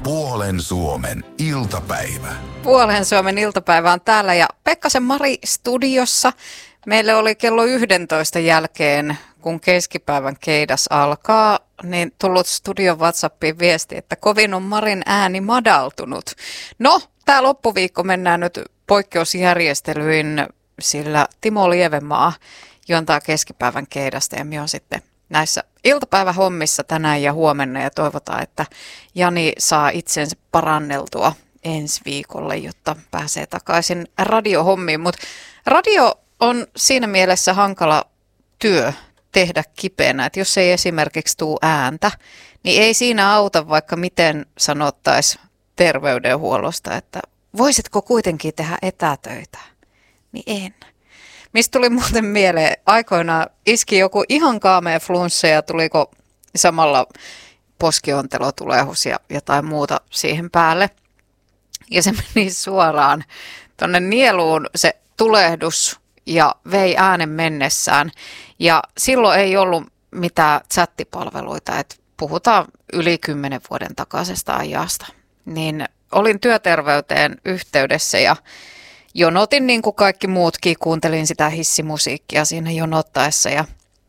Puolen Suomen iltapäivä. Puolen Suomen iltapäivä on täällä ja Pekkasen Mari studiossa. Meille oli kello 11 jälkeen, kun keskipäivän keidas alkaa, niin tullut studion WhatsAppiin viesti, että kovin on Marin ääni madaltunut. No, tämä loppuviikko mennään nyt poikkeusjärjestelyin, sillä Timo Lievenmaa juontaa keskipäivän keidasta ja minä olen sitten näissä iltapäivähommissa tänään ja huomenna ja toivotaan, että Jani saa itsensä paranneltua ensi viikolle, jotta pääsee takaisin radiohommiin. Mutta radio on siinä mielessä hankala työ tehdä kipeänä, että jos ei esimerkiksi tule ääntä, niin ei siinä auta vaikka miten sanottaisiin terveydenhuollosta, että voisitko kuitenkin tehdä etätöitä, niin en. Mistä tuli muuten mieleen, aikoinaan iski joku ihan kaamea flunssa ja tuliko samalla poskiontelotulehus ja jotain muuta siihen päälle. Ja se meni suoraan tuonne nieluun se tulehdus ja vei äänen mennessään. Ja silloin ei ollut mitään chattipalveluita, että puhutaan yli 10 vuoden takaisesta ajasta. Niin olin työterveyteen yhteydessä ja jonotin niin kuin kaikki muutkin, kuuntelin sitä hissimusiikkia siinä jonottaessa ja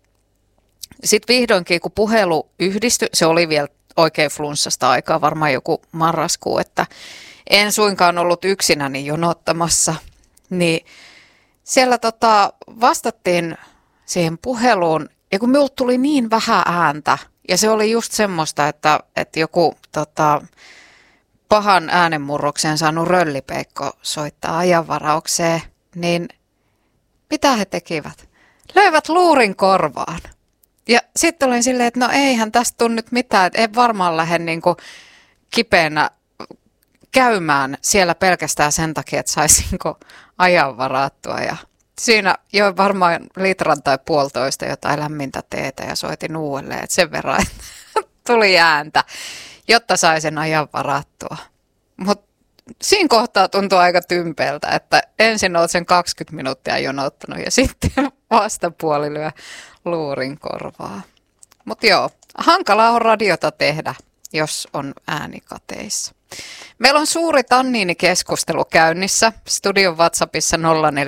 sitten vihdoinkin kun puhelu yhdistyi, se oli vielä oikein flunssasta aikaa, varmaan joku marraskuu, että en suinkaan ollut yksinäni jonottamassa, niin siellä vastattiin siihen puheluun ja kun minulta tuli niin vähän ääntä ja se oli just semmoista, että joku pahan äänenmurroksen saanut röllipeikko soittaa ajanvaraukseen, niin mitä he tekivät? Löivät luurin korvaan. Ja sitten olin silleen, että no eihän tästä tule nyt mitään, että en varmaan lähde niinku kipeänä käymään siellä pelkästään sen takia, että saisinko ajan varattua. Ja siinä join varmaan litran tai puolitoista jotain lämmintä teetä ja soitin uudelleen, että sen verran että tuli ääntä, jotta sai sen ajan varattua. Mutta siinä kohtaa tuntuu aika tympeältä, että ensin olet sen 20 minuuttia jonottanut ja sitten vastapuoli lyö luurin korvaa. Mutta joo, hankalaa on radiota tehdä, jos on ääni kateissa. Meillä on suuri tanniinikeskustelu käynnissä. Studion WhatsAppissa 0406195939.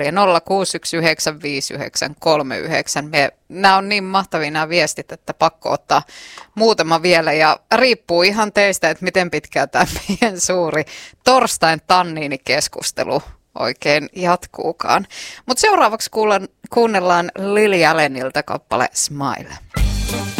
Nämä on niin mahtavia nämä viestit, että pakko ottaa muutama vielä. Ja riippuu ihan teistä, että miten pitkään tämä meidän suuri torstain tanniinikeskustelu oikein jatkuukaan. Mutta seuraavaksi kuunnellaan Lily Allenilta kappale Smile.